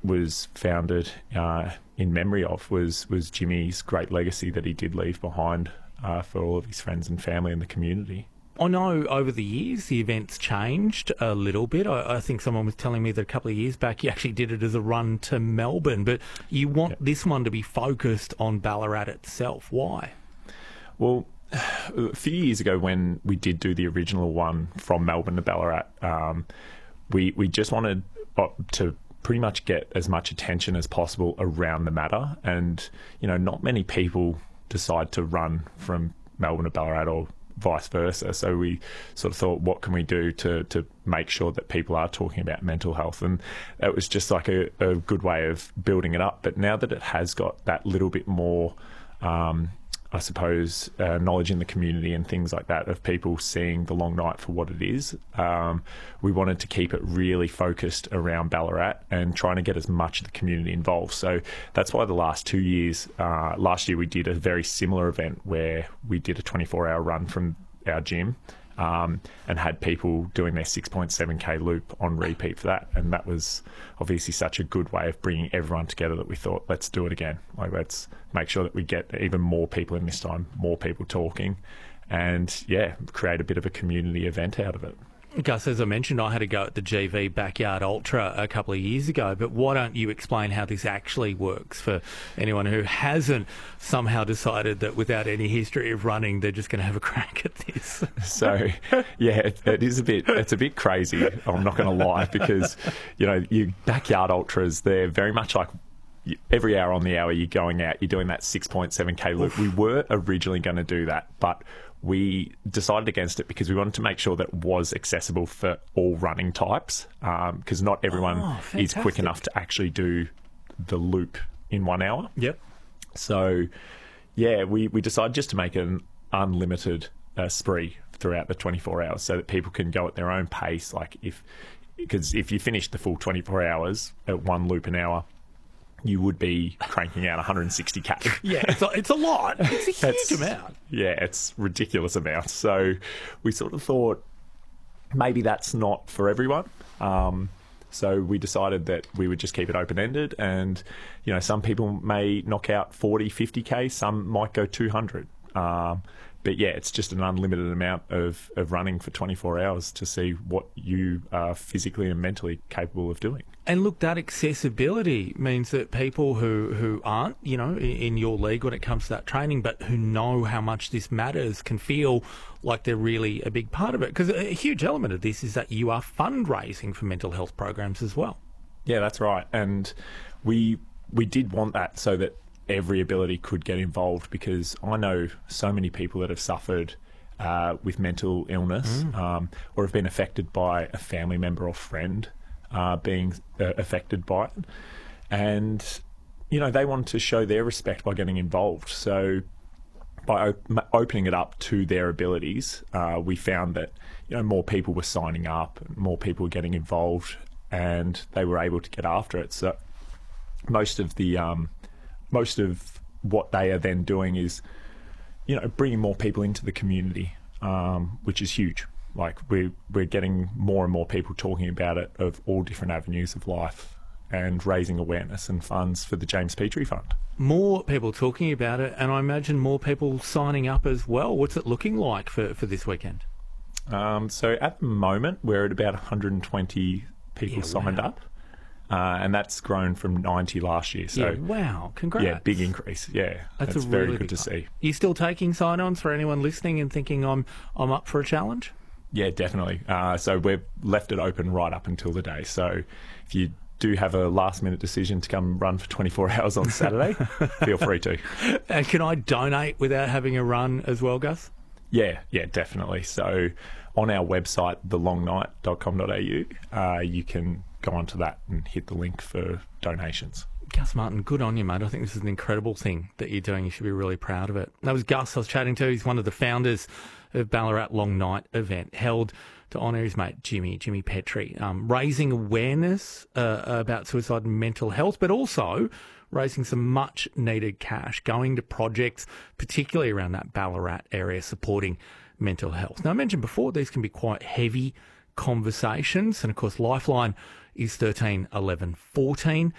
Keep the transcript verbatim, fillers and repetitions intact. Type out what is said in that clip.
was founded uh, in memory of was was Jimmy's great legacy that he did leave behind uh, for all of his friends and family in the community. I know over the years the event's changed a little bit. I, I think someone was telling me that a couple of years back you actually did it as a run to Melbourne, but you want yep. this one to be focused on Ballarat itself. Why? Well, a few years ago when we did do the original one from Melbourne to Ballarat, um, we, we just wanted to pretty much get as much attention as possible around the matter. And, you know, not many people decide to run from Melbourne to Ballarat or vice versa. So we sort of thought, what can we do to to make sure that people are talking about mental health? And it was just like a, a good way of building it up. But now that it has got that little bit more, um, I suppose, uh, knowledge in the community and things like that of people seeing the Long Night for what it is, um, we wanted to keep it really focused around Ballarat and trying to get as much of the community involved. So that's why the last two years, uh, last year we did a very similar event where we did a twenty-four hour run from our gym um, and had people doing their six point seven K loop on repeat for that. And that was obviously such a good way of bringing everyone together that we thought, let's do it again. Like, let's make sure that we get even more people in this time, more people talking, and, yeah, create a bit of a community event out of it. Gus, as I mentioned, I had a go at the G V Backyard Ultra a couple of years ago, but why don't you explain how this actually works for anyone who hasn't somehow decided that without any history of running, they're just going to have a crack at this? So, yeah, it, it is a bit, it's a bit crazy, I'm not going to lie, because, you know, you Backyard Ultras, they're very much like every hour on the hour you're going out, you're doing that six point seven K loop. We were originally going to do that, but we decided against it because we wanted to make sure that it was accessible for all running types, because um, not everyone oh, is quick enough to actually do the loop in one hour. Yep. So, yeah, we, we decided just to make an unlimited uh, spree throughout the twenty-four hours so that people can go at their own pace. Like if, because if you finish the full twenty-four hours at one loop an hour, you would be cranking out one hundred sixty K. Yeah, it's a, it's a lot. It's a huge That's, amount. Yeah, it's ridiculous amounts. So we sort of thought maybe that's not for everyone. Um, so we decided that we would just keep it open-ended, and, you know, some people may knock out forty, fifty K, some might go two hundred. Um, but yeah, it's just an unlimited amount of, of running for twenty-four hours to see what you are physically and mentally capable of doing. And look, that accessibility means that people who, who aren't, you know, in, in your league when it comes to that training, but who know how much this matters, can feel like they're really a big part of it. Because a huge element of this is that you are fundraising for mental health programs as well. Yeah, that's right. And we we did want that so that every ability could get involved, because I know so many people that have suffered uh, with mental illness mm. um, or have been affected by a family member or friend uh, being uh, affected by it. And, you know, they want to show their respect by getting involved. So by op- opening it up to their abilities, uh, we found that, you know, more people were signing up, more people were getting involved, and they were able to get after it. So most of the... Um, Most of what they are then doing is, you know, bringing more people into the community, um, which is huge. Like we're, we're getting more and more people talking about it of all different avenues of life, and raising awareness and funds for the James Petrie Fund. More people talking about it, and I imagine more people signing up as well. What's it looking like for, for this weekend? Um, so at the moment, we're at about one hundred twenty people yeah, signed wow. up. Uh, and that's grown from ninety last year. So yeah, wow, congrats. Yeah, big increase. Yeah, that's, that's a very really good to one. see. Are you still taking sign-ons for anyone listening and thinking I'm I'm up for a challenge? Yeah, definitely. Uh, so we've left it open right up until the day. So if you do have a last-minute decision to come run for twenty-four hours on Saturday, feel free to. And can I donate without having a run as well, Gus? Yeah, yeah, definitely. So on our website, the long night dot com dot a u, uh, you can go onto that and hit the link for donations. Gus Martin, good on you, mate. I think this is an incredible thing that you're doing. You should be really proud of it. That was Gus I was chatting to. He's one of the founders of Ballarat Long Night event, held to honour his mate Jimmy, Jimmy Petrie, um, raising awareness uh, about suicide and mental health, but also raising some much needed cash, going to projects, particularly around that Ballarat area, supporting mental health. Now, I mentioned before, these can be quite heavy conversations, and of course Lifeline is thirteen eleven fourteen.